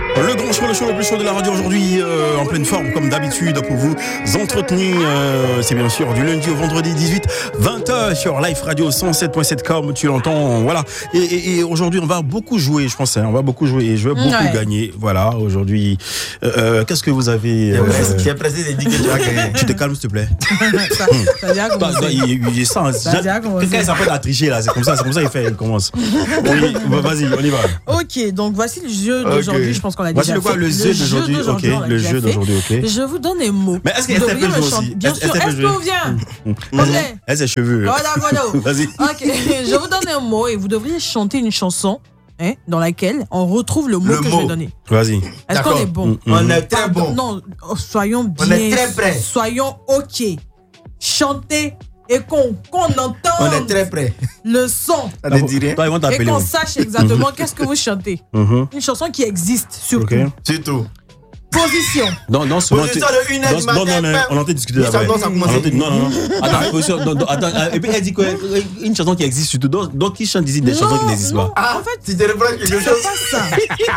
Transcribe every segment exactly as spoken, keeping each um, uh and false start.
Le grand show, le show le plus chaud de la radio aujourd'hui, euh, en pleine forme comme d'habitude pour vous entretenir. Euh, c'est bien sûr du lundi au vendredi dix-huit vingt heures sur Life Radio cent sept point sept comme tu l'entends. Voilà. Et, et, et aujourd'hui on va beaucoup jouer, je pense. Hein, on va beaucoup jouer et je veux beaucoup ouais. gagner. Voilà. Aujourd'hui, euh, euh, qu'est-ce que vous avez euh, Tu es pressé de dire que tu vas gagner. Tu te calmes s'il te plaît. ça, ça vient bah, bah, il, il, il sent. Quelqu'un s'appelle à tricher là. C'est comme ça. C'est comme ça il fait. Il commence. Oui, vas-y, on y va. Ok, donc voici le jeu d'aujourd'hui. Okay. Je pense qu'on a Voici déjà le quoi, fait. Le jeu d'aujourd'hui, ok. Le jeu d'aujourd'hui, ok. Je vous donne un mot. Mais est-ce qu'elle s'appelle jouer aussi? Bien sûr, est-ce que vous vient? Elle ses cheveux. Voilà, voilà. Vas-y. Ok, je vous donne un mot et vous devriez chanter une chanson hein, dans laquelle on retrouve le mot le que mot. je vais donner. Vas-y. Est-ce qu'on est bon? Mm-hmm. On est très bon. Non, soyons bien. On est très prêts. Soyons ok. Chantez. Et qu'on qu'on entende on est très près. le son ça te dit rien. Et qu'on sache exactement qu'est-ce que vous chantez. Mm-hmm. Une chanson qui existe surtout. Okay. C'est tout. Position. Non, non, Position de une heure du matin. Non, non, on entend discuter d'abord. Non, non, non. Attends, position. Attends, et puis elle dit qu'une chanson qui existe surtout. Donc, donc qui chante ici des chansons qui n'existent pas? Ah, en fait, si tu reprends quelque chose. C'est pas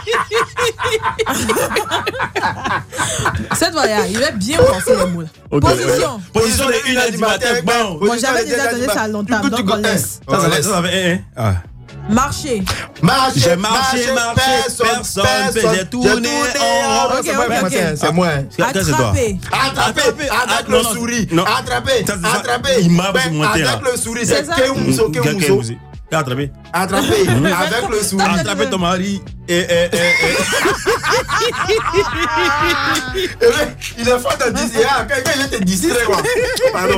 ça. Cette fois-là, il va bien penser les mots. Position. Position de une heure du matin. Bon. Moi, j'avais déjà donné ça longtemps. Donc, on laisse. Ça, ça avait. Ah. Marcher. Marcher. J'ai marché, marché, personne, j'ai tourné en rond. Ok, ok, ok. C'est moi. Attraper. Attraper. Avec le souris. Attraper. Attraper. Il m'a monté là. Avec le souris, c'est Keumso, Keumso. Attraper. Attraper. Avec le souris. Attraper ton mari. Et, et, et, et. Il est fort de dire. Ah, quelqu'un il était d'ici, quoi. Pardon.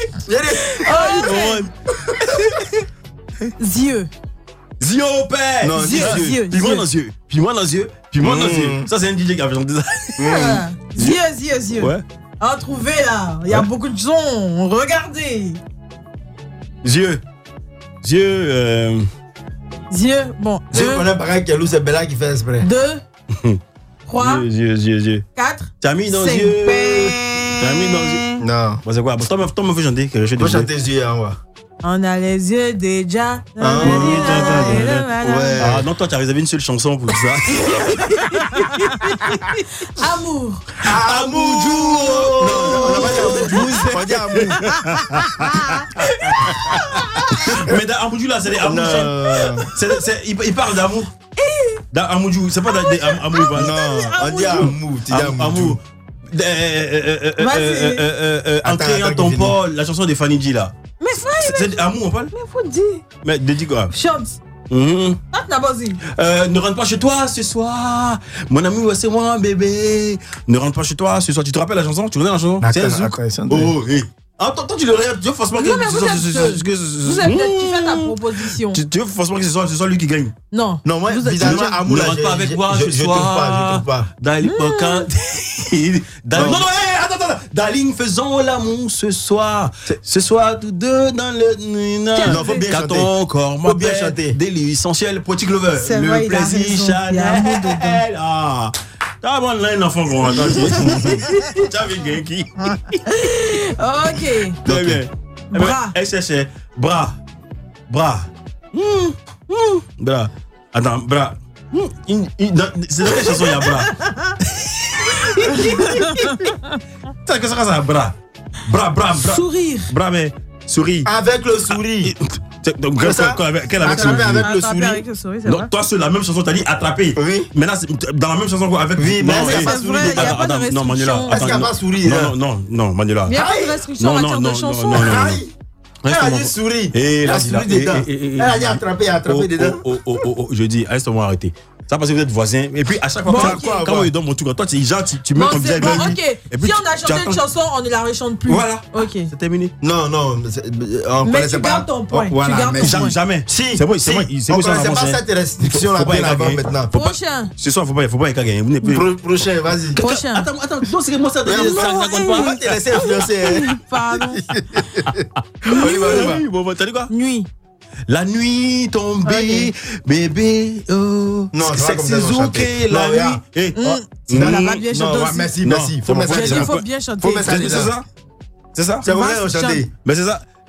Yeux. Yeux au père. Non, yeux, yeux. Puis moi dans les yeux. Puis moi dans les yeux. Puis moi dans les yeux. Ça, c'est un D J qui avait chanté ça. Yeux, yeux, yeux. Ouais. Ah, trouvez là. Il y a ouais. beaucoup de sons. Regardez. Yeux. Yeux. Euh... Yeux. Bon. Je connais pareil que c'est Bella qui fait exprès. Deux. Trois. Yeux, yeux, yeux. Quatre. T'as mis dans les yeux. T'as mis dans les yeux. Non. Bon, c'est quoi? Bon, toi, toi, me fais chanter. Je vais chanter les yeux, hein, ouais. On a les yeux déjà. Ah, ouais. Ah, non, toi, tu as réservé une seule chanson pour ça. Amour. Amour. Non, on va dire amour. Mais dans Amour, là, c'est des amours. Il parle d'amour. Dans Amour, c'est pas d'amour. Non, on dit amour. Tu dis amour. En créant ton Paul, la chanson de Fanny G là. Mais frère, c'est amour on parle. Mais faut dire. Mais dis quoi? Chante. Mmh. Euh, ne rentre pas chez toi ce soir. Mon ami, c'est moi, bébé. Ne rentre pas chez toi ce soir. Tu te rappelles la chanson? Tu connais la chanson? C'est un Oh, hey. Attends, toi, tu le regardes. Tu veux forcément que vous avez peut-être qui fait ta proposition. Tu veux forcément que ce soit, ce soit lui qui gagne. Non. Non, moi, bizarrement, amour, ne rentre pas avec moi ce soir. Je trouve pas, je trouve pas. Dans l'hypocrite. Non, non, attends, attends. Darling, faisons l'amour ce soir. Ce soir, tous deux dans le. Non, faut bien chanter. Ton corps, moi, bien chanter. Délit essentiel, Poetic Lover. Le plaisir, Chanel. Ah. Ah bon, là, un enfant qu'on entend. Tu as vu quelqu'un qui. Ok. Très bien. Bras. S S S. Bras. Bras. Bras. Attends, bras. C'est dans quelle chanson il y a bras? C'est que ça, ça, bras. Bras, bras, bras. Sourire. Bras, mais sourire. Avec le sourire. Donc, quelle avec sourire? Avec le sourire. Avec le sourire, c'est donc, vrai. toi, c'est la même chanson, t'as dit attraper. Oui. Mais là, c'est dans la même chanson avec. Oui, mais non, est-ce qu'il n'y a pas sourire? Il n'y a pas de restriction. Non, Manuela. Est-ce qu'il n'y a pas sourire? Non, non, non, Manuela. Il n'y a pas de restriction en matière de chanson. Elle a dit sourire. Elle a dit dedans. Elle a dit attraper, attraper dedans. Oh, oh, oh, oh, je dis, laisse-moi arrêter. Ça parce que vous êtes voisins. Et puis à chaque fois, bon, quand, okay. quand, quand on lui donne mon truc, toi, tu, genre, tu, tu mets bon, comme ça. Bon, ok. Et puis, si on a chanté une chanson, on ne la rechante plus. Voilà. Ok. C'est terminé. Non, non. On mais tu gardes ton point. Oh, voilà, tu gardes mais ton jamais, point. jamais. Si. C'est bon, c'est bon. On ne connaissait pas cette restriction là maintenant. Prochain. Ce soir, faut pas, faut pas gagner. Vous n'êtes plus. Prochain, vas-y. Prochain. Attends, attends. Non, c'est moi ça. Ça compte pas. On va te laisser influencer. Pardon. On y va, on y va. Bon, t'as dit quoi? Nuit. La nuit tombée, okay. Bébé, oh. Non, c'est ok, la nuit. Hey. Oh. Mm. Non, mmh. bien chanter non, merci, merci. Faut mettre ça. Il faut bien chanter. Faut mettre ça. C'est ça? C'est ça? C'est vrai, on chanter. Mais c'est ça.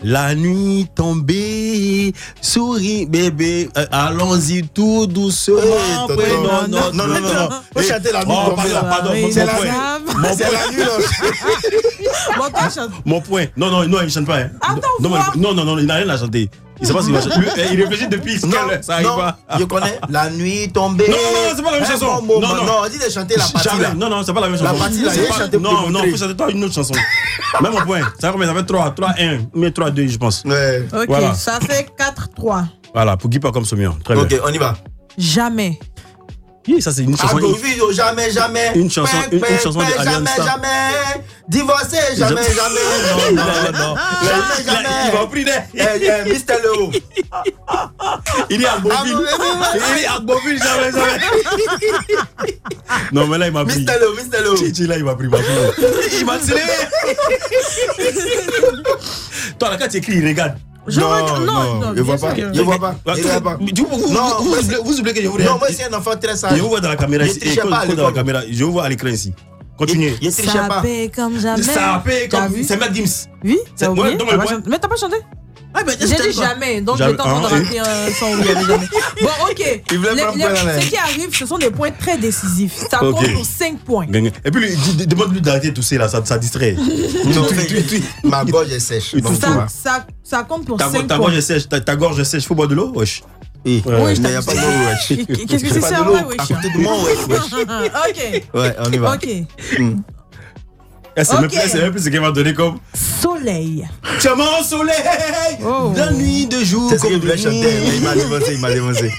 La nuit tombée, souris bébé, euh, allons-y tout doucement. Hey, après, tonton. non, non, non, non, non, non. Faut chanter la nuit Oh, tombée. pardon, pardon, mon, C'est mon la point. nuit. Mon C'est point. la nuit, là. Bon, toi, chante. Mon point. Non, non, non, il ne chante pas. Hein. Attends, non, voir. non, non, non, il n'a rien à chanter. Il sait pas ce qu'il va chanter. Lui, Il réfléchit depuis ce Non, qu'elle- ça arrive non, pas. je connais. La nuit tombée. Non, non, non, c'est pas la même Un chanson. bon moment. Non, non. Non, on dit de chanter la partie Jamais. là. Non, non, c'est pas la même La chanson. partie là, C'est il pas- chantait pour Non, non, montrer. faut chanter toi une autre chanson. Même un point. Ça va combien? Ça fait trois, trois, un, mais trois, deux, je pense. Ouais. Ok, Voilà. ça fait quatre trois. Voilà, pour Guy pas comme Somion. Très Ok, bien. on y va. Jamais. Oui, ça c'est une chanson. Agovido, jamais, jamais. Une chanson- Pin, une- pin, une chanson de pin, Allianz Jamais, Star. jamais. Divorcé, jamais, Je- jamais. Non, non, non. Jamais, Il a- jamais. il va prier. Eh, eh, mister Léo. Il est à Boville. Ah, oui, oui, oui. Il est à Boville, jamais, jamais. Non, mais là, il m'a pris. mister Léo, mister Léo. Chichi, là, il m'a pris. Il m'a pris. Il m'a tiré. Toi, là, quand tu écris, il regarde. Je Non, regarde. Non, non, non. je vois bien pas. sûr que- Je vois pas. Ouais, Je vois pas. tu- Vous, vous, Non, vous, moi, vous, oubliez- vous oubliez que je vous Non, moi, c'est un enfant très sage. Je vous vois dans la caméra Je ici. trichais Et quand pas à je vois dans la l'école. caméra, je vous vois à l'écran ici. Continuez. Il trichait Ça pas. paie comme jamais. Ça fait T'as comme. vu? C'est Matt Gims. Oui, C'est- t'as ouais, oublié. dans T'as le pas point. chanté. Mais t'as pas chanté. Ah, ben, J'ai dit jamais, donc Jamais. j'étais en train de Ah, rater un son où il y avait jamais. Bon, ok. Il voulait Les- prendre les- point dans la- Ce qui arrive, ce sont des points très décisifs. Ça compte Ok. pour cinq points. Gagne. Et puis, lui, dis- dis- demande-lui d'arrêter de tousser là, ça, ça distrait. Non, Tu- mais tu- tu- ma gorge est sèche. Tu- donc tu- tu Ça, vois. ça, ça compte pour Ta, cinq ta points. gorge est sèche, ta, ta gorge est sèche, faut boire de l'eau, wesh. Oui, Ouais. Oui, mais je il n'y a pas de mot, wesh. Qu'est-ce que C'est c'est pas ça, de l'eau. ouais, À wesh. côté de moi, wesh, wesh. Ok. Ouais, on y va. Ok. Elle sait même Ok. plus- elle sait même plus ce qu'elle va donner comme. Soleil. Tu as mon soleil, Oh. de nuit, de jour. C'est ce qu'il comme voulait de chanter, nuit. mais il m'a dévancé, il m'a dévancé.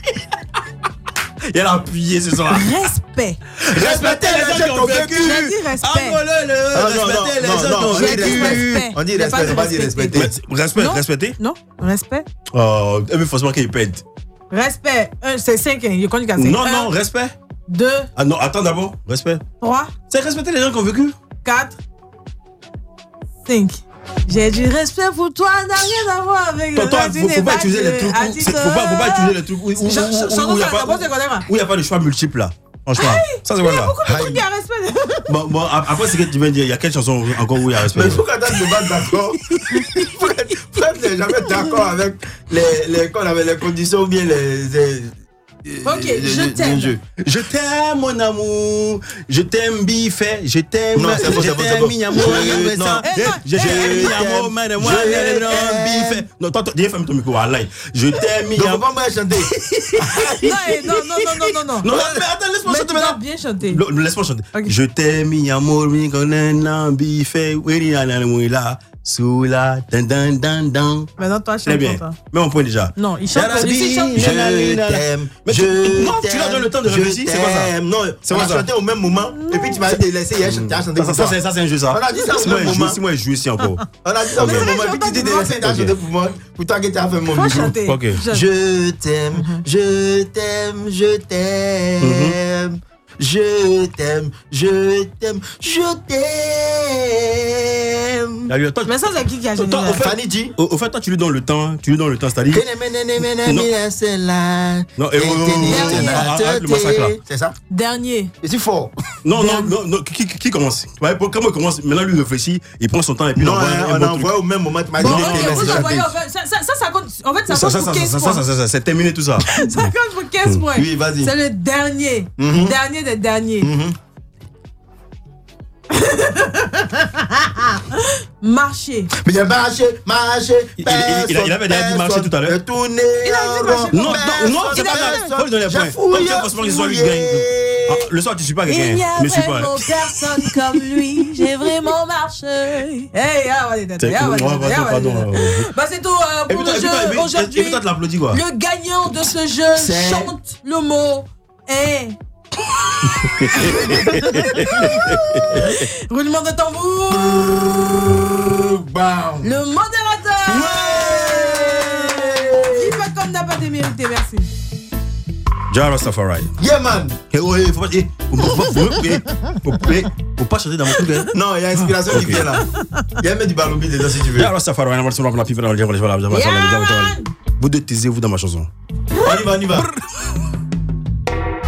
Et elle a appuyé ce soir. Respect. Respectez les gens qui ont vécu. J'ai dit respect. Engolez-le. Ah, non, non, Respectez les non, gens non, qui ont on dit J'ai dit vécu. respect. On dit J'ai respect, on va dire respecter. respecter. Respect, Non. respecter. Non, respect. Oh, elle veut forcément qu'il pète. Respect. Un, c'est cinq, hein. Je compte qu'à cinq. Non, Un, non, respect. deux, Ah non, attends d'abord. Respect. trois, C'est respecter les gens qui ont vécu. quatre, cinq. J'ai du respect pour toi, n'a rien à voir avec Toi, toi, le faut, faut pas utiliser les trucs. où- c'est- Faut pas, faut pas utiliser les trucs où où- où- où- où il y a pas- où il y a pas de choix multiples là. Franchement, ça c'est Il y a voilà. beaucoup de trucs qui a respect. Bon, bon, après, c'est que tu viens de dire, il y a quelle chanson encore où il y a respect? Mais il faut qu'Adam se batte d'accord. Il faut qu'Adam n'est jamais d'accord avec les, les, quoi, avec les conditions ou bien les. les Ok, les- je les- t'aime. les jeux. Je t'aime, mon amour. Je t'aime, Biffet. Je t'aime. Non, c'est bon, je c'est bon, c'est t'aime, bon. mi amour. Je- Non, non. je Eh, je t'aime, mi je amour. t'aime, madame, moi, je madame, non, t'aime. Biffet. Non, toi, toi, déjà, ferme ton micro, Allah. Je t'aime, mi Donc, faut amour. pas moi chanter. Non, eh, non, non, non, non, non, non. Non, mais attends, laisse-moi Mais chanter tu dois maintenant. bien chanter. Le- Laisse-moi chanter. Ok. Je t'aime, mi amour, mi connaît, Biffet. Oui, là, là, oui, là. Sous la. Dan, dan, dan, dan. Maintenant, toi, Très chante bien. pour toi. Mets mon point déjà. Non, il chante Yarabi, pour lui. Il chante je bien. Je t'aime. Mais tu- je non, tu leur donnes le temps de t'aime, réfléchir, je c'est quoi ça? t'aime. Non, C'est on quoi a ça? chanté au même moment. Et puis tu m'as dit de laisser hier chanter. Ça, ça, ça, c'est- ça, c'est un jeu, ça. On a dit ça au Si moi, même je joue- moment. si moi, je joue ici encore. On a dit ça au même Ok. moment. Et puis tu dis de laisser t'as Ok. chanté pour moi. Pour toi que tu as fait mon Faut micro. chanter. Ok. Chante. Je t'aime, je t'aime, je t'aime. Je t'aime, je t'aime, je t'aime. Ah, lui, toi, Mais ça, c'est qui qui a chanté Toi, ça? au fait- Fanny dit. Au, au fait, toi, tu lui donnes le temps. Tu lui donnes le temps, c'est-à-dire. Non, et, oh, oh, oh, arrête le massacre, là. C'est ça? Dernier. Je suis fort. Non, non, non, non, qui, qui, qui commence? Ouais, pour- Comment il commence? Maintenant, lui, il réfléchit, il prend son temps et puis il Non, envoie hein, un, un on bon a truc. envoyé au même moment. Tu m'as dit Bon, de ok, laisser vous envoyez. chanter. en fait, Ça, ça, ça, ça compte. En fait, ça Ça, compte ça, pour ça, quinze ça, points. ça, ça, ça, c'est terminé tout ça. Ça compte pour quinze points. Oui, vas-y. C'est le dernier. Mhm. Dernier des derniers. Mhm. Marcher. Mais il a marché, marché. Il- il- il- il avait déjà dit marcher tout à l'heure. Tourner. Il a dit marcher. Non, non, non, c'est Il pas a grave. fait Faut lui donner les points. Comme tu veux forcément que ce soit lui qui gagne. Ah, le soir, tu suis pas Il quelqu'un. n'y a Ne suis pas. vraiment personne comme lui. J'ai vraiment marché. Hey, ah, allez, C'est ah, cool. allez, Ouais, ah, pardon, allez, pardon. allez. euh, Bah, c'est tout euh, Et pour puis toi, le et puis toi, et jeu puis- et aujourd'hui. puis toi, tu l'applaudis quoi? Le gagnant de ce jeu C'est- chante le mot est. Roulement de tambour. Bam. Le modérateur. Il fait comme n'a pas démérité, merci. Jah Rastafari. Yeah, man. Eh, ouais, faut pas, eh, faut pas, faut pas, eh, faut- eh, faut pas chanter dans mon truc, hein. Non, il y a inspiration qui vient là. Il y a même du ballon dedans si tu veux. Jah Rastafari, on va se rendre la pipe dans le diable, voilà, voilà, voilà, voilà, voilà, voilà. Vous deux taisez-vous dans ma chanson. On y va, on y va.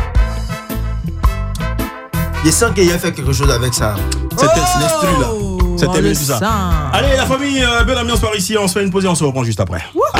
Je sens qu'il a fait quelque chose avec ça. C'était l'instru là. Oh. C'était on bien le tout ça. sent. Allez, la famille, euh, belle ambiance par ici. On se fait une pause et on se reprend juste après. Wouhou.